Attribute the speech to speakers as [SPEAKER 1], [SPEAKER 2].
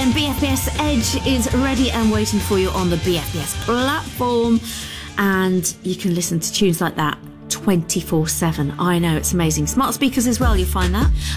[SPEAKER 1] Again, BFBS Edge is ready and waiting for you on the BFBS platform, and you can listen to tunes like that 24/7. I know, it's amazing. Smart speakers as well, you'll find that.